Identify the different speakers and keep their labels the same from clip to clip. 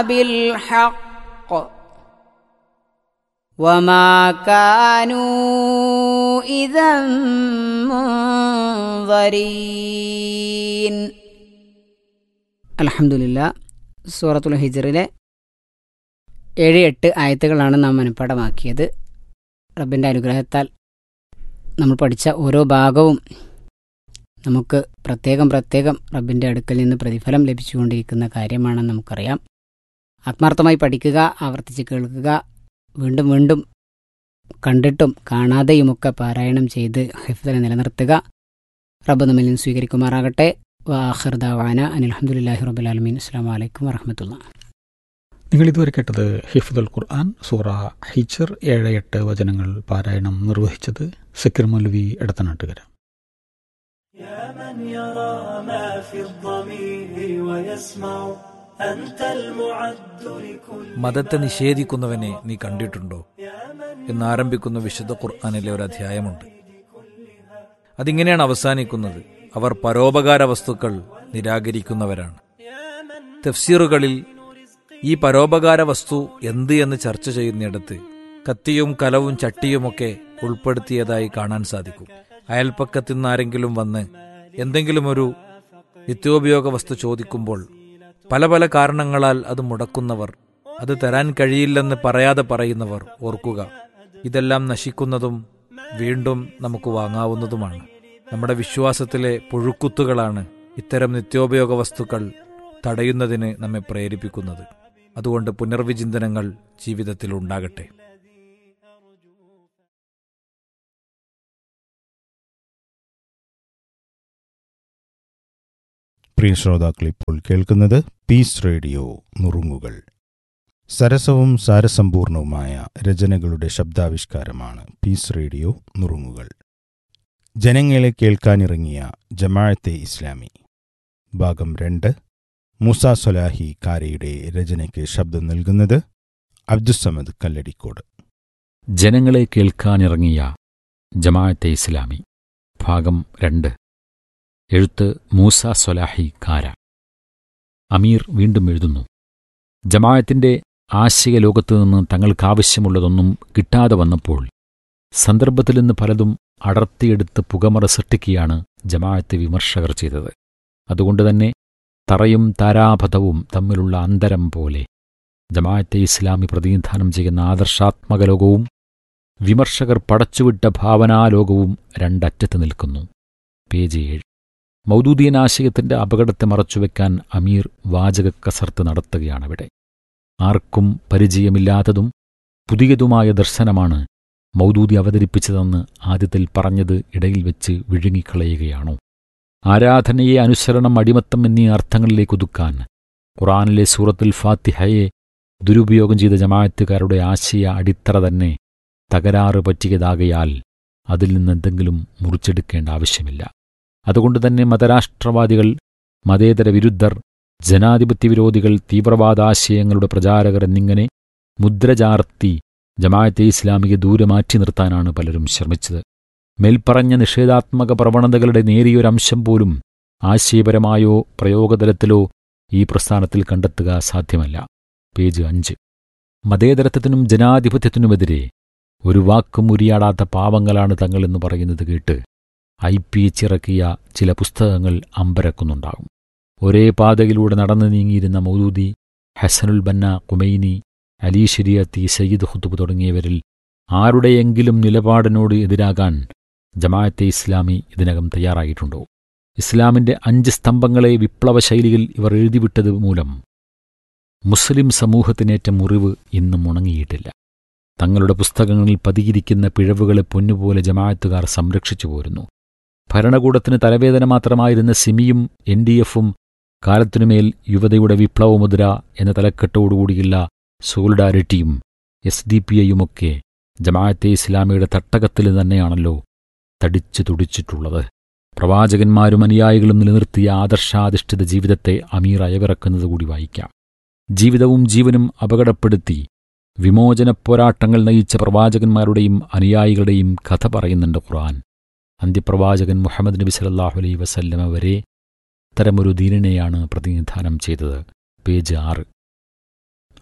Speaker 1: بالحق وما كانوا إذا منظرين. അൽഹംദുലില്ലാ. സൂറത്തുൽ ഹിജ്റിലെ 7-8 ആയത്തുകളാണ് നാം മനഃപ്പാഠമാക്കിയത്. റബ്ബിൻ്റെ അനുഗ്രഹത്താൽ നമ്മൾ പഠിച്ച ഓരോ ഭാഗവും നമുക്ക് പ്രത്യേകം റബ്ബിൻ്റെ അടുക്കൽ നിന്ന് പ്രതിഫലം ലഭിച്ചുകൊണ്ടിരിക്കുന്ന കാര്യമാണെന്ന് നമുക്കറിയാം. ആത്മാർത്ഥമായി പഠിക്കുക, ആവർത്തിച്ച് കേൾക്കുക, വീണ്ടും വീണ്ടും കണ്ടിട്ടും കാണാതെയുമൊക്കെ പാരായണം ചെയ്ത് ഹിഫ്ദിനെ നിലനിർത്തുക. റബ്ബ് നമ്മിൽ നിന്ന് സ്വീകരിക്കുമാറാകട്ടെ. വആഖിറു ദഅവാന അനിൽ ഹംദുലില്ലാഹി റബ്ബിൽ ആലമീൻ. അസ്സലാമു അലൈക്കും വറഹ്മത്തുള്ളാഹി.
Speaker 2: നിങ്ങൾ ഇതുവരെ കേട്ടത് ഹിഫ്ദുൽ ഖുർആൻ സൂറ ഹിജ്ർ 7-8 വചനങ്ങൾ പാരായണം നിർവഹിച്ചത് സക്കീർ മൗലവി എടത്തനാട്ടുകര.
Speaker 3: മതത്തെ നിഷേധിക്കുന്നവനെ നീ കണ്ടിട്ടുണ്ടോ എന്നാരംഭിക്കുന്ന വിശുദ്ധ ഖുർആനിലെ ഒരു അധ്യായമുണ്ട്. അതിങ്ങനെയാണ് അവസാനിക്കുന്നത്: അവർ പരോപകാര വസ്തുക്കൾ നിരാകരിക്കുന്നവരാണ്. തഫ്സീറുകളിൽ ഈ പരോപകാര വസ്തു എന്ത് എന്ന് ചർച്ച ചെയ്യുന്നിടത്ത് കത്തിയും കലവും ചട്ടിയുമൊക്കെ ഉൾപ്പെടുത്തിയതായി കാണാൻ സാധിക്കും. അയൽപ്പക്കത്തു നിന്ന് ആരെങ്കിലും വന്ന് എന്തെങ്കിലും ഒരു നിത്യോപയോഗ വസ്തു ചോദിക്കുമ്പോൾ പല പല കാരണങ്ങളാൽ അത് മുടക്കുന്നവർ, അത് തരാൻ കഴിയില്ലെന്ന് പറയാതെ പറയുന്നവർ, ഓർക്കുക, ഇതെല്ലാം നശിക്കുന്നതും വീണ്ടും നമുക്ക് വാങ്ങാവുന്നതുമാണ്. നമ്മുടെ വിശ്വാസത്തിലെ പുഴുക്കുത്തുകളാണ് ഇത്തരം നിത്യോപയോഗ വസ്തുക്കൾ തടയുന്നതിന് നമ്മെ പ്രേരിപ്പിക്കുന്നത്. അതുകൊണ്ട് പുനർവിചിന്തനങ്ങൾ ജീവിതത്തിൽ ഉണ്ടാകട്ടെ.
Speaker 4: പ്രിയ ശ്രോതാക്കൾ, ഇപ്പോൾ കേൾക്കുന്നത് പീസ് റേഡിയോ നുറുങ്ങുകൾ. സരസവും സാരസമ്പൂർണവുമായ രചനകളുടെ ശബ്ദാവിഷ്കാരമാണ് പീസ് റേഡിയോ നുറുങ്ങുകൾ. ജനങ്ങളെ കേൾക്കാനിറങ്ങിയ ജമാഅത്തെ ഇസ്ലാമി ഭാഗം 2. മൂസ സൊലാഹി കാരയുടെ രചനയ്ക്ക് ശബ്ദം നൽകുന്നത് അബ്ദുസ്സമദ് കല്ലടിക്കോട്.
Speaker 5: ജനങ്ങളെ കേൾക്കാനിറങ്ങിയ ജമാഅത്തെ ഇസ്ലാമി ഭാഗം 2. എഴുത്ത് മൂസ സൊലാഹി കാര. അമീർ വീണ്ടും എഴുതുന്നു: ജമാഅത്തിന്റെ ആശയ ലോകത്തുനിന്ന് തങ്ങൾക്കാവശ്യമുള്ളതൊന്നും കിട്ടാതെ വന്നപ്പോൾ സന്ദർഭത്തിൽ നിന്ന് പലതും അടർത്തിയെടുത്ത് പുകമറ സൃഷ്ടിക്കുകയാണ് ജമാഅത്തെ വിമർശകർ ചെയ്തത്. അതുകൊണ്ടുതന്നെ തറയും താരാപഥവും തമ്മിലുള്ള അന്തരം പോലെ ജമാഅത്തെ ഇസ്ലാമി പ്രതിനിധാനം ചെയ്യുന്ന ആദർശാത്മക ലോകവും വിമർശകർ പടച്ചുവിട്ട ഭാവനാലോകവും രണ്ടറ്റത്ത് നിൽക്കുന്നു. പേജ് 7. മൗദൂദിയൻ ആശയത്തിന്റെ അപകടത്തെ മറച്ചുവെക്കാൻ അമീർ വാചക കസർത്ത് നടത്തുകയാണിവിടെ. ആർക്കും പരിചയമില്ലാത്തതും പുതിയതുമായ ദർശനമാണ് മൗദൂദി അവതരിപ്പിച്ചതെന്ന് ആദ്യത്തിൽ പറഞ്ഞത് ഇടയിൽ വെച്ച് വിഴുങ്ങിക്കളയുകയാണോ? ആരാധനയെ, അനുസരണം, അടിമത്തം എന്നീ അർത്ഥങ്ങളിലേക്ക് ഒതുക്കാൻ ഖുർആനിലെ സൂറത്തുൽ ഫാത്തിഹയെ ദുരുപയോഗം ചെയ്ത ജമാഅത്തുകാരുടെ ആശയ അടിത്തറ തന്നെ തകരാറ് പറ്റിയതാകയാൽ അതിൽ നിന്നെന്തെങ്കിലും മുറിച്ചെടുക്കേണ്ട ആവശ്യമില്ല. അതുകൊണ്ടുതന്നെ മതരാഷ്ട്രവാദികൾ, മതേതര വിരുദ്ധർ, ജനാധിപത്യ വിരോധികൾ, തീവ്രവാദാശയങ്ങളുടെ പ്രചാരകർ എന്നിങ്ങനെ മുദ്രചാർത്തി ജമാഅത്തെ ഇസ്ലാമിയെ ദൂരെ മാറ്റി നിർത്താനാണ് പലരും ശ്രമിച്ചത്. മേൽപ്പറഞ്ഞ നിഷേധാത്മക പ്രവണതകളുടെ നേരിയൊരംശം പോലും ആശയപരമായോ പ്രയോഗതലത്തിലോ ഈ പ്രസ്ഥാനത്തിൽ കണ്ടെത്തുക സാധ്യമല്ല. പേജ് 5. മതേതരത്വത്തിനും ജനാധിപത്യത്തിനുമെതിരെ ഒരു വാക്കും ഉരിയാടാത്ത പാവങ്ങളാണ് തങ്ങളെന്ന് പറയുന്നത് കേട്ട് ഐപ്പിച്ചിറക്കിയ ചില പുസ്തകങ്ങൾ അമ്പരക്കുന്നുണ്ടാകും. ഒരേ പാതയിലൂടെ നടന്നു നീങ്ങിയിരുന്ന മൗദൂദി, ഹസനുൽ ബന്ന, ഖുമൈനി, അലി ശരിയത്തി, സയ്യിദ് ഖുതുബ് തുടങ്ങിയവരിൽ ആരുടെയെങ്കിലും നിലപാടിനോട് എതിരാകാൻ ജമാഅത്തെ ഇസ്ലാമി ഇതിനകം തയ്യാറായിട്ടുണ്ടോ? ഇസ്ലാമിന്റെ 5 സ്തംഭങ്ങളെ വിപ്ലവ ശൈലിയിൽ ഇവർ എഴുതിവിട്ടത് മൂലം മുസ്ലിം സമൂഹത്തിനേറ്റ മുറിവ് ഇന്നും ഉണങ്ങിയിട്ടില്ല. തങ്ങളുടെ പുസ്തകങ്ങളിൽ പതിയിരിക്കുന്ന പിഴവുകളെ പൊന്നുപോലെ ജമാഅത്തുകാർ സംരക്ഷിച്ചു പോരുന്നു. ഭരണകൂടത്തിന് തലവേദന മാത്രമായിരുന്ന സിമിയും NDF-ഉം കാലത്തിനുമേൽ യുവതയുടെ വിപ്ലവമുദ്ര എന്ന തലക്കെട്ടോടുകൂടിയുള്ള സോളിഡാരിറ്റിയും SDPI-യുമൊക്കെ ജമാഅത്തെ ഇസ്ലാമിയുടെ തട്ടകത്തിൽ തന്നെയാണല്ലോ തടിച്ചു തുടിച്ചിട്ടുള്ളത്. പ്രവാചകന്മാരും അനുയായികളും നിലനിർത്തിയ ആദർശാധിഷ്ഠിത ജീവിതത്തെ അമീർ അയവിറക്കുന്നത് കൂടി വായിക്കാം. ജീവിതവും ജീവനും അപകടപ്പെടുത്തി വിമോചന പോരാട്ടങ്ങൾ നയിച്ച പ്രവാചകന്മാരുടെയും അനുയായികളുടെയും കഥ പറയുന്നുണ്ട് ഖുർആൻ. അന്ത്യപ്രവാചകൻ മുഹമ്മദ് നബി സല്ലല്ലാഹു അലൈഹി വസല്ലമ വരെ ഇത്തരമൊരു ദീനിനെയാണ് പ്രതിനിധാനം ചെയ്തത്. പേജ് 6.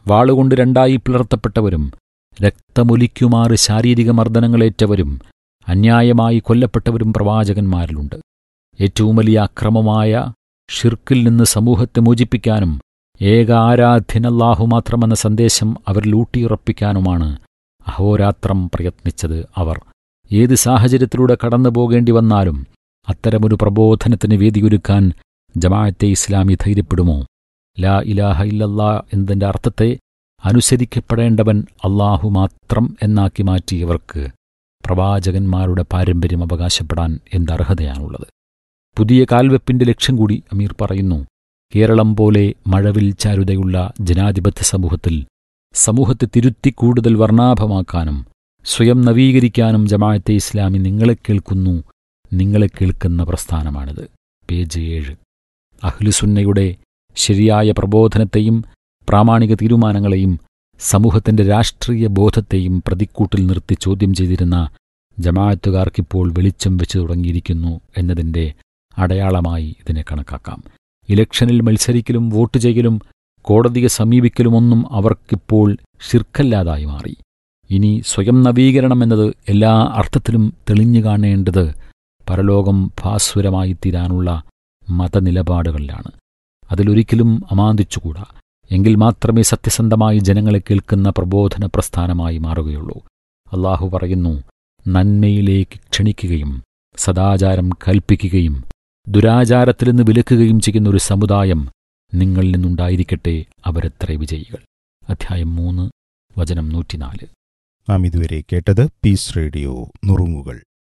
Speaker 5: വാളുകൊണ്ട് രണ്ടായി പിളർത്തപ്പെട്ടവരും രക്തമൊലിക്കുമാറ് ശാരീരിക മർദ്ദനങ്ങളേറ്റവരും അന്യായമായി കൊല്ലപ്പെട്ടവരും പ്രവാചകന്മാരിലുണ്ട്. ഏറ്റവും വലിയ അക്രമമായ ഷിർക്കിൽ നിന്ന് സമൂഹത്തെ മോചിപ്പിക്കാനും ഏക ആരാധ്യൻ അല്ലാഹു മാത്രമെന്ന സന്ദേശം അവരിൽ ഊട്ടിയുറപ്പിക്കാനുമാണ് അഹോരാത്രം പ്രയത്നിച്ചത്. അവർ ഏത് സാഹചര്യത്തിലൂടെ കടന്നു പോകേണ്ടി വന്നാലും അത്തരമൊരു പ്രബോധനത്തിന് വേദിയൊരുക്കാൻ ജമാഅത്തെ ഇസ്ലാമി ധൈര്യപ്പെടുമോ? ലാ ഇലാഹ ഇല്ലല്ലാ എന്നതിൻ്റെ അർത്ഥത്തെ അനുസരിക്കപ്പെടേണ്ടവൻ അല്ലാഹു മാത്രം എന്നാക്കി മാറ്റിയവർക്ക് പ്രവാചകന്മാരുടെ പാരമ്പര്യം അവകാശപ്പെടാൻ എന്തർഹതയാണുള്ളത്? പുതിയ കാൽവെപ്പിന്റെ ലക്ഷ്യം കൂടി അമീർ പറയുന്നു. കേരളം പോലെ മഴവിൽ ചാരുതയുള്ള ജനാധിപത്യ സമൂഹത്തെ തിരുത്തി കൂടുതൽ വർണ്ണാഭമാക്കാനും സ്വയം നവീകരിക്കാനും ജമാഅത്തെ ഇസ്ലാമി നിങ്ങളെ കേൾക്കുന്നു, നിങ്ങളെ കേൾക്കുന്ന പ്രസ്ഥാനമാണിത്. പേജ് 7. അഹ്ലുസുന്നയുടെ ശരിയായ പ്രബോധനത്തെയും പ്രാമാണിക തീരുമാനങ്ങളെയും സമൂഹത്തിന്റെ രാഷ്ട്രീയ ബോധത്തെയും പ്രതിക്കൂട്ടിൽ നിർത്തി ചോദ്യം ചെയ്തിരുന്ന ജമാഅത്തുകാർക്കിപ്പോൾ വെളിച്ചം വെച്ചു തുടങ്ങിയിരിക്കുന്നു എന്നതിൻ്റെ അടയാളമായി ഇതിനെ കണക്കാക്കാം. ഇലക്ഷനിൽ മത്സരിക്കലും വോട്ട് ചെയ്യലും കോടതിയെ സമീപിക്കലുമൊന്നും അവർക്കിപ്പോൾ ശിർക്കല്ലാതായി മാറി. ഇനി സ്വയം നവീകരണം എന്നത് എല്ലാ അർത്ഥത്തിലും തെളിഞ്ഞു കാണേണ്ടത് പരലോകം ഭാസ്വരമായി തീരാനുള്ള മതനിലപാടുകളിലാണ്. അതിലൊരിക്കലും അമാന്തിച്ചുകൂടാ. എങ്കിൽ മാത്രമേ സത്യസന്ധമായി ജനങ്ങളെ കേൾക്കുന്ന പ്രബോധന പ്രസ്ഥാനമായി മാറുകയുള്ളൂ. അല്ലാഹു പറയുന്നു, നന്മയിലേക്ക് ക്ഷണിക്കുകയും സദാചാരം കൽപ്പിക്കുകയും ദുരാചാരത്തിൽ നിന്ന് വിലക്കുകയും ചെയ്യുന്ന ഒരു സമുദായം നിങ്ങളിൽ നിന്നുണ്ടായിരിക്കട്ടെ, അവരെത്ര വിജയികൾ. അധ്യായം 3 വചനം 104.
Speaker 4: നാം ഇതുവരെ കേട്ടത് പീസ് റേഡിയോ നുറുങ്ങുകൾ.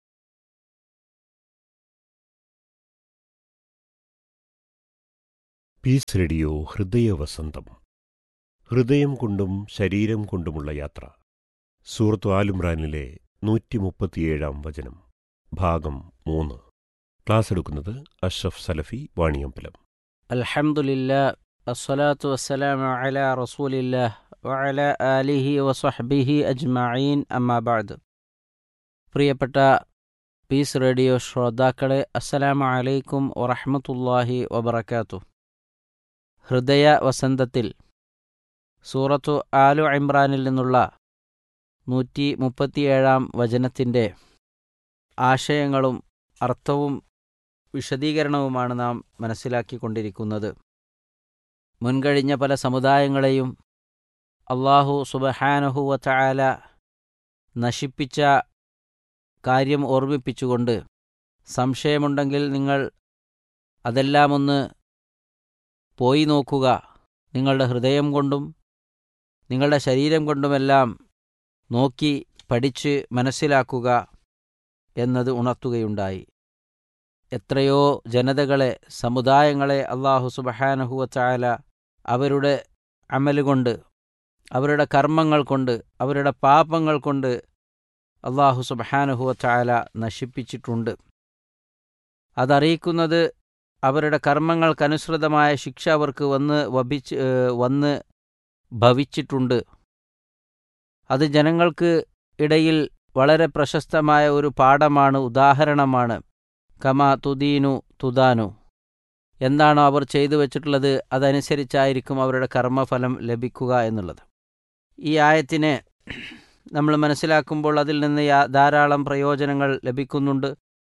Speaker 6: Piece radio ഹൃദയവസന്തം. ഹൃദയം കൊണ്ടും ശരീരം കൊണ്ടുമുള്ള യാത്ര. സൂറത്ത് ആൽ-ഇംറാനിലെ 137 വചനം, ഭാഗം 3. ക്ലാസ് എടുക്കുന്നത് അഷ്റഫ് സലഫി, വാണിയമ്പലം.
Speaker 7: അൽഹംദുലില്ലാഹ്, അസ്സലാത്തു വസ്സലാമു അലാ റസൂലില്ലാഹ് വഅലാ ആലിഹി വസ്വഹ്ബിഹി അജ്മഈൻ, അമ്മാ ബഅദ്. പ്രിയപ്പെട്ട പീസ് റേഡിയോ ശ്രോതാക്കളെ, അസ്സലാമു അലൈക്കും വറഹ്മത്തുള്ളാഹി വബറകാതുഹു. ഹൃദയ വസന്തത്തിൽ സൂറത്തു ആലു ഇമ്രാനിൽ നിന്നുള്ള 137 വചനത്തിൻ്റെ ആശയങ്ങളും അർത്ഥവും വിശദീകരണവുമാണ് നാം മനസ്സിലാക്കിക്കൊണ്ടിരിക്കുന്നത്. മുൻകഴിഞ്ഞ പല സമുദായങ്ങളെയും അല്ലാഹു സുബ്ഹാനഹു വ തആല നശിപ്പിച്ച കാര്യം ഓർമ്മിപ്പിച്ചുകൊണ്ട്, സംശയമുണ്ടെങ്കിൽ നിങ്ങൾ അതെല്ലാം ഒന്ന് പോയി നോക്കുക, നിങ്ങളുടെ ഹൃദയം കൊണ്ടും നിങ്ങളുടെ ശരീരം കൊണ്ടുമെല്ലാം നോക്കി പഠിച്ച് മനസ്സിലാക്കുക എന്നത് ഉണർത്തുകയുണ്ടായി. എത്രയോ ജനതകളെ, സമുദായങ്ങളെ അല്ലാഹു സുബ്ഹാനഹു വ തആല അവരുടെ അമലുകൊണ്ട്, അവരുടെ കർമ്മങ്ങൾ കൊണ്ട്, അവരുടെ പാപങ്ങൾ കൊണ്ട് അല്ലാഹു സുബ്ഹാനഹു വ തആല നശിപ്പിച്ചിട്ടുണ്ട്. അതറിയിക്കുന്നത് അവരുടെ കർമ്മങ്ങൾക്കനുസൃതമായ ശിക്ഷ അവർക്ക് വന്ന് ഭവിച്ചിട്ടുണ്ട്. അത് ജനങ്ങൾക്ക് ഇടയിൽ വളരെ പ്രശസ്തമായ ഒരു പാഠമാണ്, ഉദാഹരണമാണ്. കമാ തുദീനു തുദാനു, എന്താണോ അവർ ചെയ്തു വച്ചിട്ടുള്ളത് അതനുസരിച്ചായിരിക്കും അവരുടെ കർമ്മഫലം ലഭിക്കുക എന്നുള്ളത്. ഈ ആയത്തിനെ നമ്മൾ മനസ്സിലാക്കുമ്പോൾ അതിൽ നിന്ന് ധാരാളം പ്രയോജനങ്ങൾ ലഭിക്കുന്നുണ്ട്.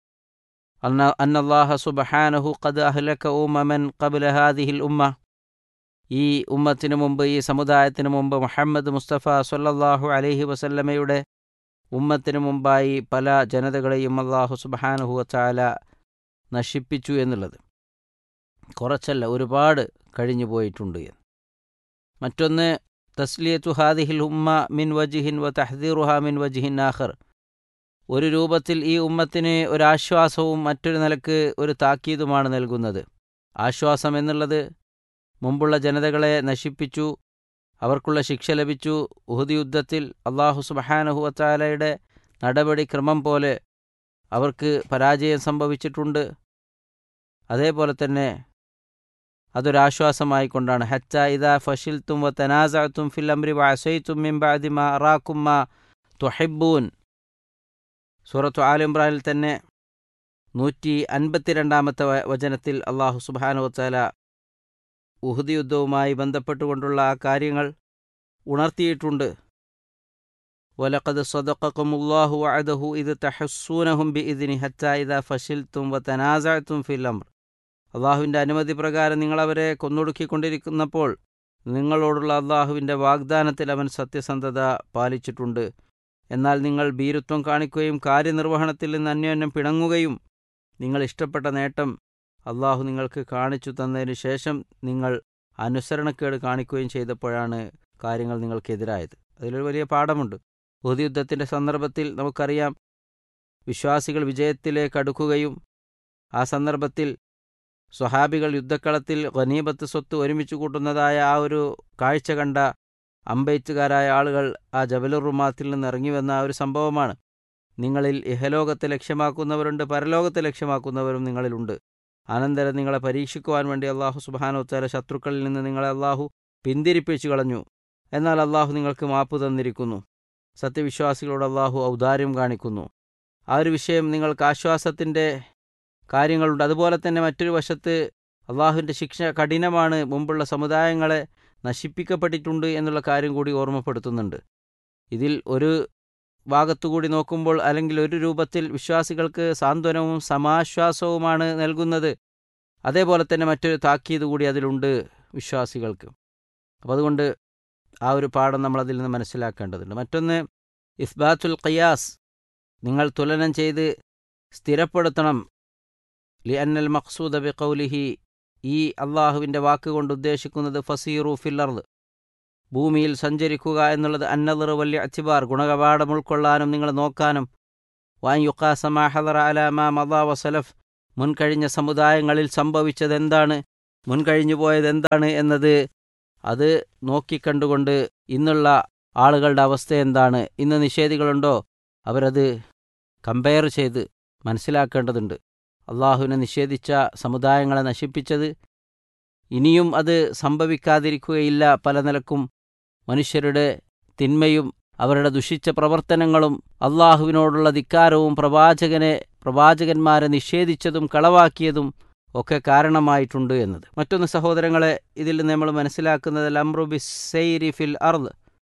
Speaker 7: അന്നല്ലാഹ സുബ്ഹാനഹു ഖദ് അഹ്ലക ഉമ്മമൻ ഖബ്ല ഹാദിഹിൽ ഉമ്മ, ഈ ഉമ്മത്തിനു മുമ്പ്, ഈ സമുദായത്തിനു മുമ്പ്, മുഹമ്മദ് മുസ്തഫ സ്വല്ലല്ലാഹു അലൈഹി വസല്ലമയുടെ ഉമ്മത്തിനു മുമ്പായി പല ജനതകളെയും അല്ലാഹു സുബ്ഹാനഹു വ തആല നശിപ്പിച്ചു എന്നുള്ളത്. കുറച്ചല്ല, ഒരുപാട് കഴിഞ്ഞു പോയിട്ടുണ്ട്. മറ്റൊന്ന്, തസ്ലിയത്തു ഹാദിഹിൽ ഉമ്മ മിൻ വജ്ഹിൻ വ തഹ്ദീറുഹാ മിൻ വജ്ഹിൻ ആഖർ, ഒരു രൂപത്തിൽ ഈ ഉമ്മത്തിന് ഒരാശ്വാസവും മറ്റൊരു നിലക്ക് ഒരു താക്കീതുമാണ് നൽകുന്നത്. ആശ്വാസം എന്നുള്ളത്, മുമ്പുള്ള ജനതകളെ നശിപ്പിച്ചു, അവർക്കുള്ള ശിക്ഷ ലഭിച്ചു. ഉഹദ് യുദ്ധത്തിൽ അല്ലാഹു സുബ്ഹാനഹു വ തആലയുടെ നടപടിക്രമം പോലെ അവർക്ക് പരാജയം സംഭവിച്ചിട്ടുണ്ട്. അതേപോലെ തന്നെ അതൊരാശ്വാസമായിക്കൊണ്ടാണ്. ഹത്താ ഇദാ ഫശിൽതും വ തനാസഅതും ഫിൽ അംരി വഅസൈതും മിൻ ബഅദി മാ അറാകും മാ തുഹിബ്ബൂൻ, സൂറത്തു ആൽ ഇംറാനിൽ തന്നെ 152 വചനത്തിൽ അല്ലാഹു സുബ്ഹാനഹു വ തആല ഉഹദ് യുദ്ധവുമായി ബന്ധപ്പെട്ടുകൊണ്ടുള്ള ആ കാര്യങ്ങൾ ഉണർത്തിയിട്ടുണ്ട്. വലഖദ് സദഖകുമുല്ലാഹു വഅദഹു ഇദ് തഹസ്സൂനഹും ബിഇദ്നി ഹത്താ ഇദാ ഫശിൽതും വതനാസഅതും ഫിൽ അംർ. അള്ളാഹുവിൻ്റെ അനുമതി പ്രകാരം നിങ്ങളവരെ കൊന്നൊടുക്കിക്കൊണ്ടിരിക്കുന്നപ്പോൾ നിങ്ങളോടുള്ള അള്ളാഹുവിൻ്റെ വാഗ്ദാനത്തിൽ അവൻ സത്യസന്ധത പാലിച്ചിട്ടുണ്ട്. എന്നാൽ നിങ്ങൾ ഭീരുത്വം കാണിക്കുകയും കാര്യനിർവഹണത്തിൽ നിന്ന് അന്യോന്യം പിണങ്ങുകയും നിങ്ങൾ ഇഷ്ടപ്പെട്ട നേട്ടം അള്ളാഹു നിങ്ങൾക്ക് കാണിച്ചു തന്നതിന് ശേഷം നിങ്ങൾ അനുസരണക്കേട് കാണിക്കുകയും ചെയ്തപ്പോഴാണ് കാര്യങ്ങൾ നിങ്ങൾക്കെതിരായത്. അതിലൊരു വലിയ പാഠമുണ്ട്. ഉഹദ് യുദ്ധത്തിൻ്റെ സന്ദർഭത്തിൽ നമുക്കറിയാം, വിശ്വാസികൾ വിജയത്തിലേക്ക് അടുക്കുകയും ആ സന്ദർഭത്തിൽ സ്വഹാബികൾ യുദ്ധക്കളത്തിൽ ഗനീമത്ത് സ്വത്ത് ഒരുമിച്ച് കൂട്ടുന്നതായ ആ ഒരു കാഴ്ച കണ്ട അമ്പെയ്ത്തുകാരായ ആളുകൾ ആ ജബലുർ റുമാത്തിൽ നിന്ന് ഇറങ്ങിവന്ന ആ ഒരു സംഭവമാണ്. നിങ്ങളിൽ ഇഹലോകത്തെ ലക്ഷ്യമാക്കുന്നവരുണ്ട്, പരലോകത്തെ ലക്ഷ്യമാക്കുന്നവരും നിങ്ങളിലുണ്ട്. അനന്തരം നിങ്ങളെ പരീക്ഷിക്കുവാൻ വേണ്ടി അള്ളാഹു സുബ്ഹാനഹു വതആല ശത്രുക്കളിൽ നിന്ന് നിങ്ങളെ അള്ളാഹു പിന്തിരിപ്പിച്ചു കളഞ്ഞു. എന്നാൽ അള്ളാഹു നിങ്ങൾക്ക് മാപ്പ് തന്നിരിക്കുന്നു. സത്യവിശ്വാസികളോട് അള്ളാഹു ഔദാര്യം കാണിക്കുന്നു. ആ ഒരു വിഷയം നിങ്ങൾക്ക് ആശ്വാസത്തിൻ്റെ കാര്യങ്ങളുണ്ട്. അതുപോലെ തന്നെ മറ്റൊരു വശത്ത് അള്ളാഹുവിൻ്റെ ശിക്ഷ കഠിനമാണ്, മുമ്പുള്ള സമുദായങ്ങളെ നശിപ്പിക്കപ്പെട്ടിട്ടുണ്ട് എന്നുള്ള കാര്യം കൂടി ഓർമ്മപ്പെടുത്തുന്നുണ്ട്. ഇതിൽ ഒരു ഭാഗത്തുകൂടി നോക്കുമ്പോൾ, അല്ലെങ്കിൽ ഒരു രൂപത്തിൽ വിശ്വാസികൾക്ക് സാന്ത്വനവും സമാശ്വാസവുമാണ് നൽകുന്നത്. അതേപോലെ തന്നെ മറ്റൊരു താക്കീത് കൂടി അതിലുണ്ട് വിശ്വാസികൾക്ക്. അപ്പോൾ അതുകൊണ്ട് ആ ഒരു പാഠം നമ്മളതിൽ നിന്ന് മനസ്സിലാക്കേണ്ടതുണ്ട്. മറ്റൊന്ന് ഇസ്ബാത്തുൽ ഖിയാസ്, നിങ്ങൾ തുലനം ചെയ്ത് സ്ഥിരപ്പെടുത്തണം. ലിഅന്നൽ മഖ്സൂദ ബിഖൗലിഹി, ഈ അള്ളാഹുവിൻ്റെ വാക്കുകൊണ്ട് ഉദ്ദേശിക്കുന്നത് ഫസീറു ഫിൽ അർദ്, ഭൂമിയിൽ സഞ്ചരിക്കുക എന്നുള്ളത്. അന്നദർ വലിയ അത്തിബാർ, ഗുണകപാഠം ഉൾക്കൊള്ളാനും നിങ്ങൾ നോക്കാനും. വാൻ യുഖാസ മാ ഹദറ അലാ മാ മദാ വസലഫ്, മുൻകഴിഞ്ഞ സമുദായങ്ങളിൽ സംഭവിച്ചതെന്താണ്, മുൻകഴിഞ്ഞു പോയതെന്താണ് എന്നത് അത് നോക്കിക്കണ്ടുകൊണ്ട് ഇന്നുള്ള ആളുകളുടെ അവസ്ഥ എന്താണ്, ഇന്ന് നിഷേധികളുണ്ടോ, അവരത് കമ്പയർ ചെയ്ത് മനസ്സിലാക്കേണ്ടതുണ്ട്. അള്ളാഹുവിനെ നിഷേധിച്ച സമുദായങ്ങളെ നശിപ്പിച്ചത് ഇനിയും അത് സംഭവിക്കാതിരിക്കുകയില്ല. പല നിലക്കും മനുഷ്യരുടെ തിന്മയും അവരുടെ ദുഷിച്ച പ്രവർത്തനങ്ങളും അള്ളാഹുവിനോടുള്ള ധിക്കാരവും പ്രവാചകന്മാരെ നിഷേധിച്ചതും കളവാക്കിയതും ഒക്കെ കാരണമായിട്ടുണ്ട് എന്നത്. മറ്റൊന്ന് സഹോദരങ്ങളെ, ഇതിൽ നിന്ന് നമ്മൾ മനസ്സിലാക്കുന്നത് അംറു ബിസ്സൈരി ഫിൽ അർദ്,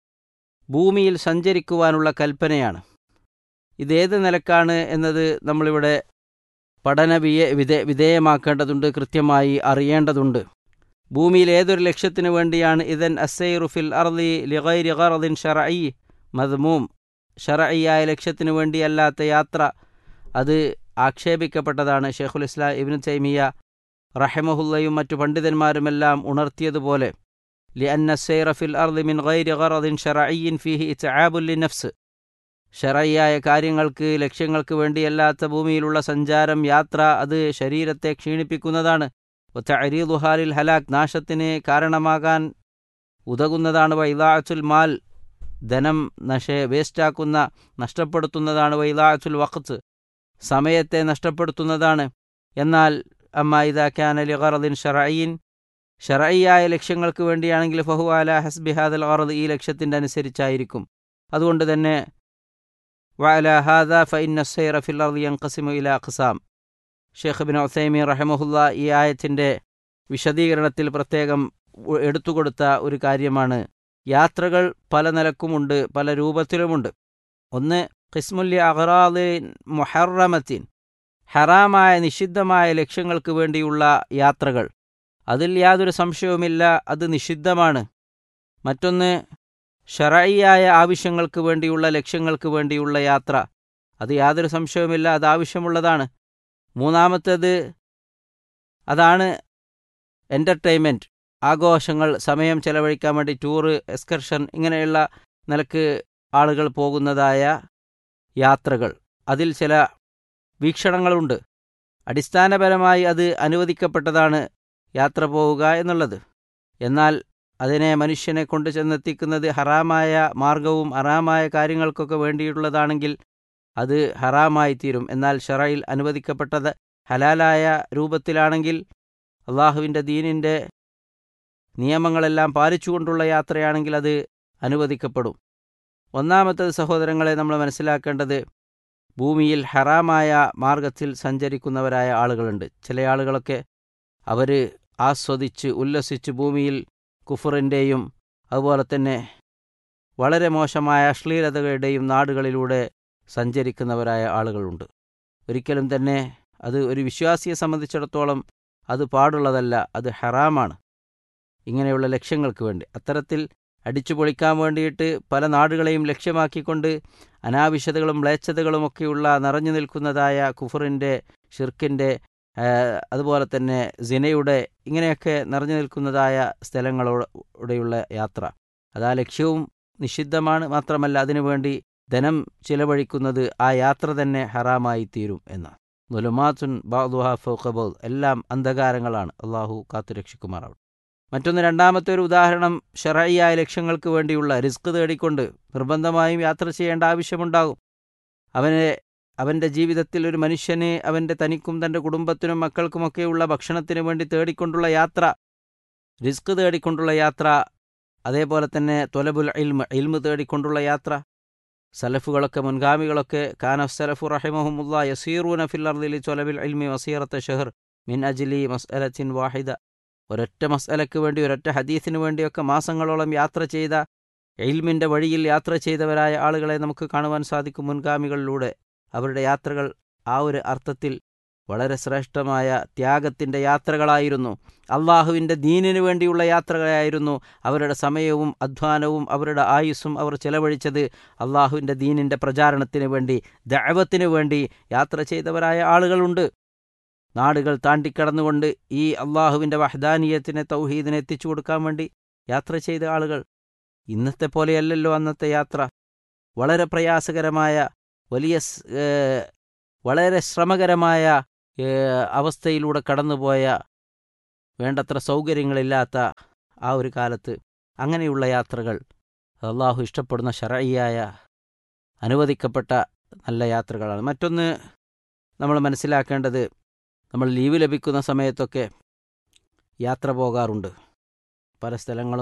Speaker 7: ഭൂമിയിൽ സഞ്ചരിക്കുവാനുള്ള കൽപ്പനയാണ്. ഇതേത് നിലക്കാണ് എന്നത് നമ്മളിവിടെ പഠന വിധേയമാക്കേണ്ടതുണ്ട്, കൃത്യമായി അറിയേണ്ടതുണ്ട്. ഭൂമിയിൽ ഏതൊരു ലക്ഷ്യത്തിനു വേണ്ടിയാണ് ഇദൻ അസ്സൈറു ഫിൽ അർളി ലിഗൈരി ഗർദിൻ ശർഈ മദ്മൂം, ശർഈയായ ലക്ഷ്യത്തിനു വേണ്ടിയല്ലാത്ത യാത്ര അത് ആക്ഷേപിക്കപ്പെട്ടതാണ്. ഷെയ്ഖുൽ ഇസ്ലാം ഇബ്നു തൈമിയ റഹിമഹുല്ലയും മറ്റു പണ്ഡിതന്മാരുമെല്ലാം ഉണർത്തിയതുപോലെ ലിഅന്ന അസ്സൈറ ഫിൽ അർളി മിൻ ഗൈരി ഗർദിൻ ശർഈൻ ഫീഹി ഇത്ആബുൻ ലിനഫ്സ്, ശർഈയായ കാര്യങ്ങൾക്ക് ലക്ഷ്യങ്ങൾക്ക് വേണ്ടിയല്ലാത്ത ഭൂമിയിലുള്ള സഞ്ചാരം, യാത്ര അത് ശരീരത്തെ ക്ഷീണിപ്പിക്കുന്നതാണ്. വതഅരീദുഹാ ലിൽ ഹലാക്, നാശത്തിന് കാരണമാകാൻ ഉതകുന്നതാണ്. വഇദാഅത്തുൽ മാൽ, ധനം വേസ്റ്റാക്കുന്ന നഷ്ടപ്പെടുത്തുന്നതാണ്. വഇദാഅത്തുൽ വഖ്ത്, സമയത്തെ നഷ്ടപ്പെടുത്തുന്നതാണ്. എന്നാൽ അമ്മാ ഇദാ കാന ലിഗർദിൻ ശർഈൻ, ശർഈയായ ലക്ഷ്യങ്ങൾക്ക് വേണ്ടിയാണെങ്കിൽ ഫഹുവ അലാ ഹസ്ബി ഹാദൽ ഗർദ്, ഈ ലക്ഷ്യത്തിൻ്റെ അനുസരിച്ചായിരിക്കും. അതുകൊണ്ട് തന്നെ വഅലാ ഹാദാ ഫഇന്ന അസ്സൈറ ഫിൽ അർദി യൻഖസിമു ഇലാ അഖ്സാം, ഷെയ്ഖ് ഇബ്നു ഉസൈമീൻ റഹിമഹുല്ല ഈ ആയത്തിൻ്റെ വിശദീകരണത്തിൽ പ്രത്യേകം എടുത്തുകൊടുത്ത ഒരു കാര്യമാണ്. യാത്രകൾ പല നിലക്കുമുണ്ട്, പല രൂപത്തിലുമുണ്ട്. ഒന്ന് ഖിസ്മുല്ലി അഗ്റാദിൻ മുഹറമത്തിൻ, ഹറാമായ നിഷിദ്ധമായ ലക്ഷ്യങ്ങൾക്ക് വേണ്ടിയുള്ള യാത്രകൾ, അതിൽ യാതൊരു സംശയവുമില്ല, അത് നിഷിദ്ധമാണ്. മറ്റൊന്ന് ശർഈയായ ആവശ്യങ്ങൾക്ക് വേണ്ടിയുള്ള ലക്ഷ്യങ്ങൾക്ക് വേണ്ടിയുള്ള യാത്ര, അത് യാതൊരു സംശയവുമില്ല, അത് ആവശ്യമുള്ളതാണ്. മൂന്നാമത്തേത് അതാണ് എൻ്റർടൈൻമെൻറ്റ്, ആഘോഷങ്ങൾ, സമയം ചെലവഴിക്കാൻ വേണ്ടി ടൂറ്, എക്സ്കർഷൻ, ഇങ്ങനെയുള്ള നിലക്ക് ആളുകൾ പോകുന്നതായ യാത്രകൾ, അതിൽ ചില വീക്ഷണങ്ങളുണ്ട്. അടിസ്ഥാനപരമായി അത് അനുവദിക്കപ്പെട്ടതാണ് യാത്ര പോവുക എന്നുള്ളത്. എന്നാൽ അതിനെ മനുഷ്യനെ കൊണ്ട് ചെന്നെത്തിക്കുന്നത് ഹറാമായ മാർഗവും ഹറാമായ കാര്യങ്ങൾക്കൊക്കെ വേണ്ടിയിട്ടുള്ളതാണെങ്കിൽ അത് ഹറാമായി തീരും. എന്നാൽ ശറയിൽ അനുവദിക്കപ്പെട്ടത് ഹലാലായ രൂപത്തിലാണെങ്കിൽ, അള്ളാഹുവിൻ്റെ ദീനിൻ്റെ നിയമങ്ങളെല്ലാം പാലിച്ചുകൊണ്ടുള്ള യാത്രയാണെങ്കിൽ അത് അനുവദിക്കപ്പെടും. ഒന്നാമത്തത് സഹോദരങ്ങളെ നമ്മൾ മനസ്സിലാക്കേണ്ടത്, ഭൂമിയിൽ ഹറാമായ മാർഗത്തിൽ സഞ്ചരിക്കുന്നവരായ ആളുകളുണ്ട്. ചില ആളുകളൊക്കെ അവർ ആസ്വദിച്ച് ഉല്ലസിച്ച് ഭൂമിയിൽ കുഫറിൻ്റെയും അതുപോലെ തന്നെ വളരെ മോശമായ അശ്ലീലതകളുടെയും നാടുകളിലൂടെ സഞ്ചരിക്കുന്നവരായ ആളുകളുണ്ട്. ഒരിക്കലും തന്നെ അത് ഒരു വിശ്വാസിയെ സംബന്ധിച്ചിടത്തോളം അത് പാടുള്ളതല്ല, അത് ഹറാമാണ്. ഇങ്ങനെയുള്ള ലക്ഷ്യങ്ങൾക്ക് വേണ്ടി അത്തരത്തിൽ അടിച്ചു പൊളിക്കാൻ വേണ്ടിയിട്ട് പല നാടുകളെയും ലക്ഷ്യമാക്കിക്കൊണ്ട് അനാവശ്യതകളും മ്ലേച്ഛതകളുമൊക്കെയുള്ള നിറഞ്ഞു നിൽക്കുന്നതായ കുഫറിൻ്റെ, ഷിർക്കിൻ്റെ, അതുപോലെ തന്നെ സിനയുടെ, ഇങ്ങനെയൊക്കെ നിറഞ്ഞു നിൽക്കുന്നതായ സ്ഥലങ്ങളോടെയുള്ള യാത്ര, അതാ ലക്ഷ്യവും നിഷിദ്ധമാണ്. മാത്രമല്ല അതിനുവേണ്ടി ധനം ചിലവഴിക്കുന്നത് ആ യാത്ര തന്നെ ഹറാമായി തീരും എന്നാണ്. നുലുമാത്തുൻ ബഅ്ദുഹാ ഫൗഖ ബഅ്ദ്, എല്ലാം അന്ധകാരങ്ങളാണ്. അള്ളാഹു കാത്തുരക്ഷിക്കുമാറാവട്ടെ. മറ്റൊന്ന്, രണ്ടാമത്തെ ഒരു ഉദാഹരണം ശർഈയായ ലക്ഷ്യങ്ങൾക്ക് വേണ്ടിയുള്ള റിസ്ക് തേടിക്കൊണ്ട് നിർബന്ധമായും യാത്ര ചെയ്യേണ്ട ആവശ്യമുണ്ടാകും. അവൻ്റെ ജീവിതത്തിൽ ഒരു മനുഷ്യന് അവൻ്റെ തനിക്കും തൻ്റെ കുടുംബത്തിനും മക്കൾക്കുമൊക്കെയുള്ള ഭക്ഷണത്തിന് വേണ്ടി തേടിക്കൊണ്ടുള്ള യാത്ര, റിസ്ക് തേടിക്കൊണ്ടുള്ള യാത്ര, അതേപോലെ തന്നെ ത്വലബുൽ ഇൽമ് തേടിക്കൊണ്ടുള്ള യാത്ര. സലഫുകളൊക്കെ, മുൻഗാമികളൊക്കെ കാന സലഫു റഹിമഹുമുല്ലാ യസീറൂന ഫിൽ അർദി ലിത്വലബിൽ ഇൽമി വസീറത്ത ഷഹർ മിൻ അജ്ലി മസ്അലത്തിൻ വാഹിദ. ഒരൊറ്റ മസ്അലയ്ക്ക് വേണ്ടി, ഒരൊറ്റ ഹദീസിന് വേണ്ടിയൊക്കെ മാസങ്ങളോളം യാത്ര ചെയ്ത, ഇൽമിൻ്റെ വഴിയിൽ യാത്ര ചെയ്തവരായ ആളുകളെ നമുക്ക് കാണുവാൻ സാധിക്കും മുൻഗാമികളിലൂടെ. അവരുടെ യാത്രകൾ ആ ഒരു അർത്ഥത്തിൽ വളരെ ശ്രേഷ്ഠമായ ത്യാഗത്തിൻ്റെ യാത്രകളായിരുന്നു. അള്ളാഹുവിൻ്റെ ദീനിനു വേണ്ടിയുള്ള യാത്രകളായിരുന്നു. അവരുടെ സമയവും അധ്വാനവും അവരുടെ ആയുസ്സും അവർ ചെലവഴിച്ചത് അള്ളാഹുവിൻ്റെ ദീനിൻ്റെ പ്രചാരണത്തിന് വേണ്ടി, ദഅവത്തിന് വേണ്ടി യാത്ര ചെയ്തവരായ ആളുകളുണ്ട്. നാടുകൾ താണ്ടിക്കടന്നുകൊണ്ട് ഈ അള്ളാഹുവിൻ്റെ വഹ്ദാനിയത്തിനെ, തൗഹീദിനെ എത്തിച്ചു കൊടുക്കാൻ വേണ്ടി യാത്ര ചെയ്ത ആളുകൾ. ഇന്നത്തെ പോലെയല്ലല്ലോ അന്നത്തെ യാത്ര. വളരെ പ്രയാസകരമായ, വളരെ ശ്രമകരമായ അവസ്ഥയിലൂടെ കടന്നുപോയ, വേണ്ടത്ര സൗകര്യങ്ങളില്ലാത്ത ആ ഒരു കാലത്ത് അങ്ങനെയുള്ള യാത്രകൾ അള്ളാഹു ഇഷ്ടപ്പെടുന്ന ശർഈയായ അനുവദിക്കപ്പെട്ട നല്ല യാത്രകളാണ്. മറ്റൊന്ന് നമ്മൾ മനസ്സിലാക്കേണ്ടത്, നമ്മൾ ലീവ് ലഭിക്കുന്ന സമയത്തൊക്കെ യാത്ര പോകാറുണ്ട്. പല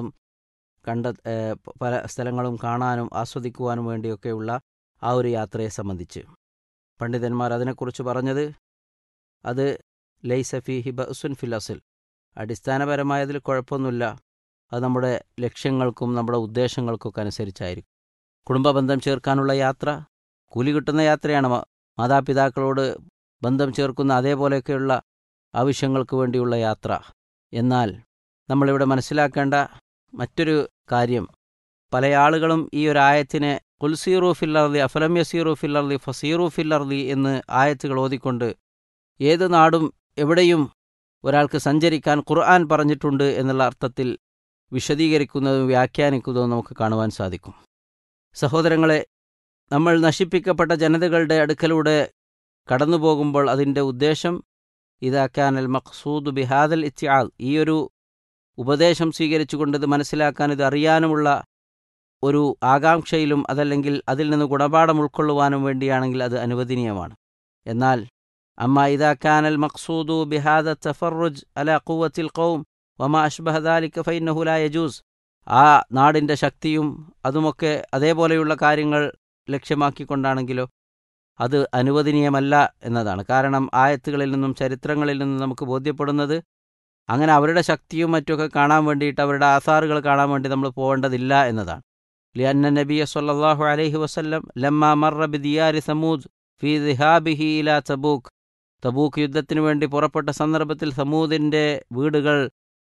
Speaker 7: സ്ഥലങ്ങളും കാണാനും ആസ്വദിക്കുവാനും വേണ്ടിയൊക്കെയുള്ള ആ ഒരു യാത്രയെ സംബന്ധിച്ച് പണ്ഡിതന്മാർ അതിനെക്കുറിച്ച് പറഞ്ഞത്, അത് ലൈസ ഫീഹി ബഅ്സുൻ ഫിൽ അസ്ൽ, അടിസ്ഥാനപരമായതിൽ കുഴപ്പമൊന്നുമില്ല. അത് നമ്മുടെ ലക്ഷ്യങ്ങൾക്കും നമ്മുടെ ഉദ്ദേശങ്ങൾക്കൊക്കെ അനുസരിച്ചായിരിക്കും. കുടുംബബന്ധം ചേർക്കാനുള്ള യാത്ര കൂലി കിട്ടുന്ന യാത്രയാണ്. മാതാപിതാക്കളോട് ബന്ധം ചേർക്കുന്ന അതേപോലെയൊക്കെയുള്ള ആവശ്യങ്ങൾക്ക് വേണ്ടിയുള്ള യാത്ര. എന്നാൽ നമ്മളിവിടെ മനസ്സിലാക്കേണ്ട മറ്റൊരു കാര്യം, പല ആളുകളും ഈ ഒരു ആയത്തിനെ ഖുൽ സീറൂ ഫിൽ അർളി അഫലം യസീറൂ ഫിൽ അർളി ഫസീറൂ ഫിൽ അർളി എന്ന് ആയത്തുകൾ ഓതിക്കൊണ്ട് ഏത് നാടും എവിടെയും ഒരാൾക്ക് സഞ്ചരിക്കാൻ ഖുർആൻ പറഞ്ഞിട്ടുണ്ട് എന്നുള്ള അർത്ഥത്തിൽ വിശദീകരിക്കുന്നതും വ്യാഖ്യാനിക്കുന്നതും നമുക്ക് കാണുവാൻ സാധിക്കും. സഹോദരങ്ങളെ, നമ്മൾ നശിപ്പിക്കപ്പെട്ട ജനതകളുടെ അടുക്കലൂടെ കടന്നു പോകുമ്പോൾ അതിൻ്റെ ഉദ്ദേശം ഇദാ കാനൽ മഖ്സൂദു ബിഹാദൽ ഇത്തിആൽ, ഈ ഒരു ഉപദേശം സ്വീകരിച്ചുകൊണ്ട് ഇത് മനസ്സിലാക്കാൻ, ഇത് അറിയാനുമുള്ള ഒരു ആകാംക്ഷയിലും അതല്ലെങ്കിൽ അതിൽ നിന്ന് ഗുണപാഠം ഉൾക്കൊള്ളുവാനും വേണ്ടിയാണെങ്കിൽ അത് അനുവദനീയമാണ്. എന്നാൽ അമ്മാ ഇദാ കാനൽ മഖ്സൂദു ബിഹാദ തഫറുജ് അലാ ഖുവ്വത്തിൽ ഖൗം വമാ അഷ്ബഹ ദാലിക ഫഇന്നഹു ലാ യജൂസ്, ആ നാടിൻ്റെ ശക്തിയും അതുമൊക്കെ അതേപോലെയുള്ള കാര്യങ്ങൾ ലക്ഷ്യമാക്കിക്കൊണ്ടാണെങ്കിലോ അത് അനുവദനീയമല്ല എന്നതാണ്. കാരണം ആയത്തുകളിൽ നിന്നും ചരിത്രങ്ങളിൽ നിന്നും നമുക്ക് ബോധ്യപ്പെടുന്നത് അങ്ങനെ അവരുടെ ശക്തിയും മറ്റുമൊക്കെ കാണാൻ വേണ്ടിയിട്ട്, അവരുടെ ആസാറുകൾ കാണാൻ വേണ്ടി നമ്മൾ പോകേണ്ടതില്ല എന്നതാണ്. ലിഅന്ന നബിയ സ്വല്ലല്ലാഹു അലൈഹി വസല്ലം ലമ്മാ മർറ ബിദിയാരി സമൂദ് ഫീ ദിഹാബിഹി ഇലാ തബൂക്ക് യുദ്ധത്തിന് വേണ്ടി പുറപ്പെട്ട സന്ദർഭത്തിൽ സമൂദിൻ്റെ വീടുകൾ,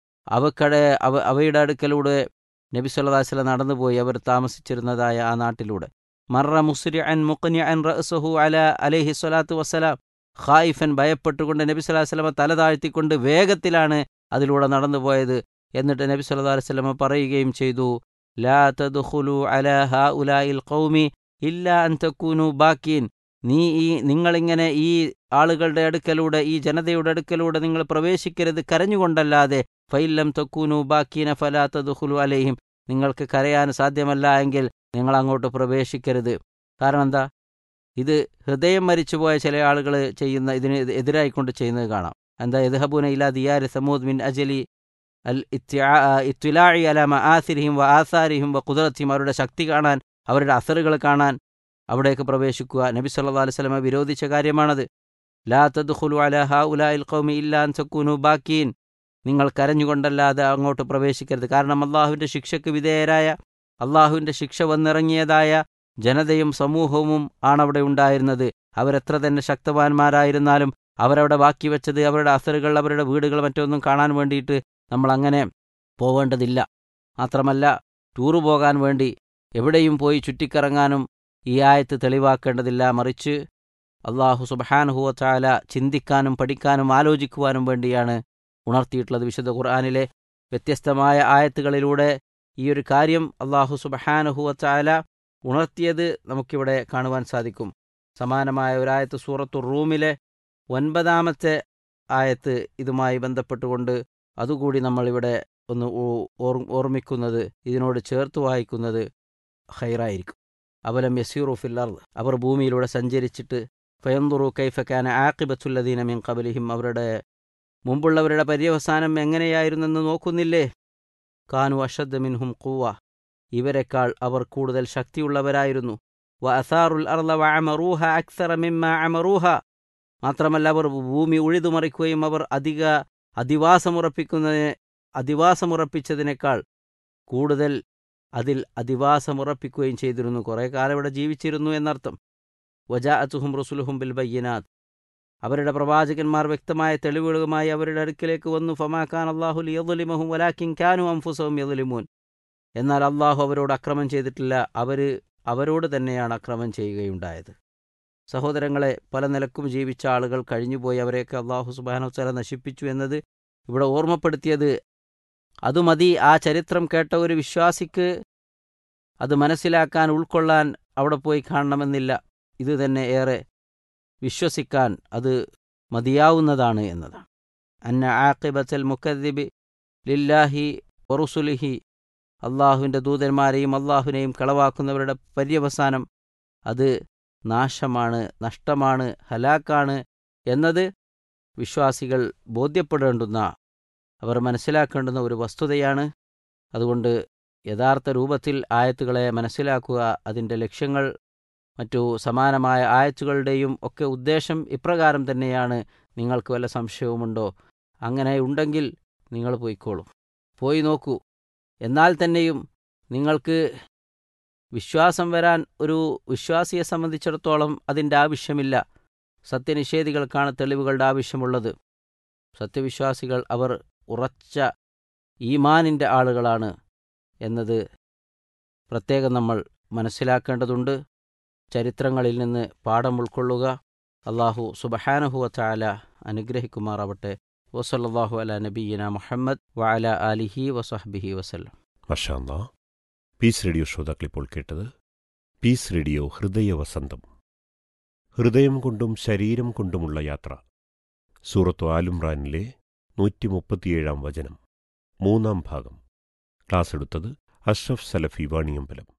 Speaker 7: അവയുടെ അടുക്കലൂടെ നബി സല്ലല്ലാഹു അലൈഹി വസല്ലം നടന്നുപോയി, അവർ താമസിച്ചിരുന്നതായ ആ നാട്ടിലൂടെ. മർറ മുസ്രിഅൻ മുഖ്നിഅൻ റഅ്സുഹു അലൈഹി സ്വലാത്തു വസ്സലാം, ഖായിഫൻ, ഭയപ്പെട്ടുകൊണ്ട് നബി സല്ലല്ലാഹു അലൈഹി വസല്ലം തല താഴ്ത്തിക്കൊണ്ട് വേഗത്തിലാണ് അതിലൂടെ നടന്നുപോയത്. എന്നിട്ട് നബി സല്ലല്ലാഹു അലൈഹി വസല്ലം പറയുകയും ചെയ്തു, ലാ തദ്ഖുലു അലാ ഹൗലാഇൽ ഖൗമി ഇല്ലാ അൻ തകൂനു ബാക്കീൻ, നിങ്ങളിങ്ങനെ ഈ ആളുകളുടെ അടുക്കലൂടെ, ഈ ജനതയുടെ അടുക്കലൂടെ നിങ്ങൾ പ്രവേശിക്കരുത് കരഞ്ഞുകൊണ്ടല്ലാതെ. ഫൈലം തകൂനു ബാക്കീന ഫലാ തദ്ഖുലു അലൈഹിം, നിങ്ങൾക്ക് കരയാൻ സാധ്യമല്ല എങ്കിൽ നിങ്ങൾ അങ്ങോട്ട് പ്രവേശിക്കരുത്. കാരണം എന്താ? ഇത് ഹൃദയം മരിച്ചുപോയ ചില ആളുകൾ ചെയ്യുന്ന, ഇതിന് എതിരായിക്കൊണ്ട് ചെയ്യുന്നത് കാണാം. എന്താ? യദ്ഹബൂന ഇലാ ദിയാരി സമൂദ് മിൻ അജലി അൽ ഇത്തിലാഇ അലാ മആസിരിഹിം വ ആസാരിഹിം വ ഖുദ്റത്തിഹിം, അവരുടെ ശക്തി കാണാൻ, അവരുടെ അസറുകൾ കാണാൻ അവിടേക്ക് പ്രവേശിക്കുക. നബി സല്ലല്ലാഹു അലൈഹി വസല്ലം വിരോധിച്ച കാര്യമാണത്. ലാ തദ്ഖുലു അലാ ഹൗലാഇൽ ഖൗമി ഇല്ലാ അൻ തകൂനു ബാക്കീൻ, നിങ്ങൾ കരഞ്ഞുകൊണ്ടല്ലാതെ അങ്ങോട്ട് പ്രവേശിക്കരുത്. കാരണം അള്ളാഹുവിൻ്റെ ശിക്ഷയ്ക്ക് വിധേയരായ അള്ളാഹുവിൻ്റെ ശിക്ഷ വന്നിറങ്ങിയതായ ജനതയും സമൂഹവും ആണവിടെ ഉണ്ടായിരുന്നത്. അവരെത്ര തന്നെ ശക്തവാന്മാരായിരുന്നാലും അവരവിടെ ബാക്കി വെച്ചത് അവരുടെ അസറുകൾ, അവരുടെ വീടുകൾ മറ്റൊന്നും കാണാൻ വേണ്ടിയിട്ട് നമ്മൾ അങ്ങനെ പോവേണ്ടതില്ല. മാത്രമല്ല ടൂറ് പോകാൻ വേണ്ടി എവിടെയും പോയി ചുറ്റിക്കറങ്ങാനും ഈ ആയത്ത് തെളിവാക്കേണ്ടതില്ല. മറിച്ച് അള്ളാഹു സുബ്ഹാനഹു വ തആല ചിന്തിക്കാനും പഠിക്കാനും ആലോചിക്കുവാനും വേണ്ടിയാണ് ഉണർത്തിയിട്ടുള്ളത്. വിശുദ്ധ ഖുർആനിലെ വ്യത്യസ്തമായ ആയത്തുകളിലൂടെ ഈ ഒരു കാര്യം അള്ളാഹു സുബ്ഹാനഹു വ തആല ഉണർത്തിയത് നമുക്കിവിടെ കാണുവാൻ സാധിക്കും. സമാനമായ ഒരായത്ത് സൂറത്തുർ റൂമിലെ 9-ാമത്തെ ആയത്ത് ഇതുമായി ബന്ധപ്പെട്ടുകൊണ്ട് അതുകൂടി നമ്മളിവിടെ ഒന്ന് ഓർമ്മിക്കുന്നത്, ഇതിനോട് ചേർത്ത് വായിക്കുന്നത് ഖൈറായിരിക്കും. അവലം യസീറു ഫിൽ അർദ്, അവർ ഭൂമിയിലൂടെ സഞ്ചരിച്ചിട്ട് ഫയൻദുറു കൈഫ കാന ആഖിബത്തുല്ലദീന മിൻ ഖബ്ലിഹിം, അവരുടെ മുമ്പുള്ളവരുടെ പര്യവസാനം എങ്ങനെയായിരുന്നെന്ന് നോക്കുന്നില്ലേ. കാനു അഷദ്ദ മിൻഹും ഖുവ്വ, ഇവരെക്കാൾ അവർ കൂടുതൽ ശക്തിയുള്ളവരായിരുന്നു. വ അസാറുൽ അർള വ അമറൂഹ അക്സറ മിമ്മാ അമറൂഹ, മാത്രമല്ല അവർ ഭൂമി ഉഴുതുമറിക്കുകയും അവർ അധിവാസമുറപ്പിച്ചതിനേക്കാൾ കൂടുതൽ അതിൽ അധിവാസമുറപ്പിക്കുകയും ചെയ്തിരുന്നു. കുറേ കാലം ഇവിടെ ജീവിച്ചിരുന്നു എന്നർത്ഥം. വജാഅത്തുഹും റസുലുഹും ബിൽ ബയ്യിനാത്ത്, അവരുടെ പ്രവാചകന്മാർ വ്യക്തമായ തെളിവുകളുമായി അവരുടെ അടുക്കിലേക്ക് വന്നു. ഫമാ കാന അല്ലാഹു ലിയദ്ലിമഹും വലാകിൻ കാനു അൻഫുസഹും യദ്ലിമൂൻ, എന്നാൽ അള്ളാഹു അവരോട് അക്രമം ചെയ്തിട്ടില്ല, അവരോട് തന്നെയാണ് അക്രമം ചെയ്യുകയുണ്ടായത്. സഹോദരങ്ങളെ, പല നിലക്കും ജീവിച്ച ആളുകൾ കഴിഞ്ഞുപോയി, അവരെയൊക്കെ അള്ളാഹു സുബ്ഹാനഹു വ തആല നശിപ്പിച്ചു എന്നത് ഇവിടെ ഓർമ്മപ്പെടുത്തിയത്. അതുമതി ആ ചരിത്രം കേട്ട ഒരു വിശ്വാസിക്ക് അത് മനസ്സിലാക്കാൻ, ഉൾക്കൊള്ളാൻ അവിടെ പോയി കാണണമെന്നില്ല. ഇത് തന്നെ ഏറെ വിശ്വസിക്കാൻ അത് മതിയാവുന്നതാണ് എന്നതാണ്. അന്ന ആഖിബത്തൽ മുകദ്ദിബി ലില്ലാഹി വറുസുലിഹി, അള്ളാഹുവിൻ്റെ ദൂതന്മാരെയും അള്ളാഹുവിനെയും കളവാക്കുന്നവരുടെ പര്യവസാനം അത് നാശമാണ്, നഷ്ടമാണ്, ഹലാക്കാണ് എന്നത് വിശ്വാസികൾ ബോധ്യപ്പെടേണ്ടുന്ന, അവർ മനസ്സിലാക്കേണ്ടുന്ന ഒരു വസ്തുതയാണ്. അതുകൊണ്ട് യഥാർത്ഥ രൂപത്തിൽ ആയത്തുകളെ മനസ്സിലാക്കുക, അതിൻ്റെ ലക്ഷ്യങ്ങൾ മറ്റു സമാനമായ ആയത്തുകളുടെയും ഒക്കെ ഉദ്ദേശം ഇപ്രകാരം തന്നെയാണ്. നിങ്ങൾക്ക് വല്ല സംശയവുമുണ്ടോ? അങ്ങനെ ഉണ്ടെങ്കിൽ നിങ്ങൾ പോയിക്കോളൂ, പോയി നോക്കൂ. എന്നാൽ തന്നെയും നിങ്ങൾക്ക് വിശ്വാസം വരാൻ ഒരു വിശ്വാസിയെ സംബന്ധിച്ചിടത്തോളം അതിൻ്റെ ആവശ്യമില്ല. സത്യനിഷേധികൾക്കാണ് തെളിവുകളുടെ ആവശ്യമുള്ളത്. സത്യവിശ്വാസികൾ അവർ ഉറച്ച ഈമാനിൻ്റെ ആളുകളാണ് എന്നത് പ്രത്യേകം നമ്മൾ മനസ്സിലാക്കേണ്ടതുണ്ട്. ചരിത്രങ്ങളിൽ നിന്ന് പാഠം ഉൾക്കൊള്ളുക. അള്ളാഹു സുബ്ഹാനഹു വ തആല അനുഗ്രഹിക്കുമാറാവട്ടെ. വസല്ലല്ലാഹു അലാ നബിയ്യിനാ മുഹമ്മദ് വഅലാ ആലിഹി വസഹ്ബിഹി വസല്ലം.
Speaker 6: മാഷാ അല്ലാഹ്. പീസ് റേഡിയോ ശ്രോതാക്കളിപ്പോൾ കേട്ടത് പീസ് റേഡിയോ ഹൃദയവസന്തം. ഹൃദയം കൊണ്ടും ശരീരം കൊണ്ടുമുള്ള യാത്ര. സൂറത്തു ആലുംറാനിലെ 137-ാം വചനം, 3-ാം ഭാഗം. ക്ലാസ് എടുത്തത് അഷ്റഫ് സലഫി വാണിയമ്പലം.